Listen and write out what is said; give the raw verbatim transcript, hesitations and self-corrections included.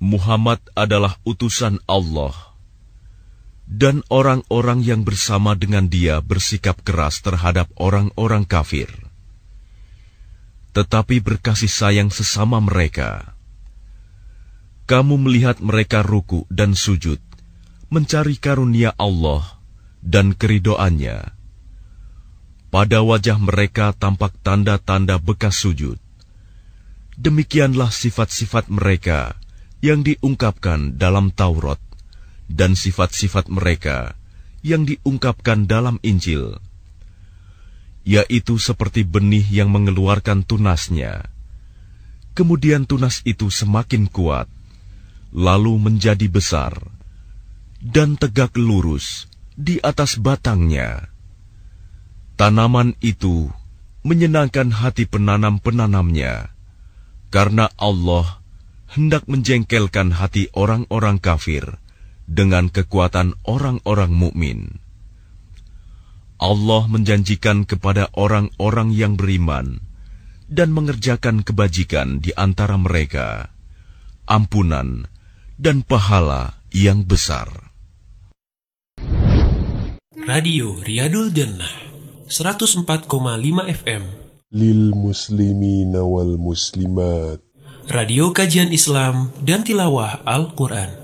Muhammad adalah utusan Allah, dan orang-orang yang bersama dengan dia bersikap keras terhadap orang-orang kafir. Tetapi berkasih sayang sesama mereka. Kamu melihat mereka ruku dan sujud, mencari karunia Allah dan keridoannya. Pada wajah mereka tampak tanda-tanda bekas sujud. Demikianlah sifat-sifat mereka yang diungkapkan dalam Taurat, dan sifat-sifat mereka yang diungkapkan dalam Injil, yaitu seperti benih yang mengeluarkan tunasnya. Kemudian tunas itu semakin kuat, lalu menjadi besar, dan tegak lurus di atas batangnya. Tanaman itu menyenangkan hati penanam-penanamnya, karena Allah hendak menjengkelkan hati orang-orang kafir dengan kekuatan orang-orang mukmin. Allah menjanjikan kepada orang-orang yang beriman dan mengerjakan kebajikan di antara mereka ampunan dan pahala yang besar. Radio Riyadul Jannah seratus empat koma lima F M Lil muslimina wal muslimat. Radio kajian Islam dan tilawah Al-Quran.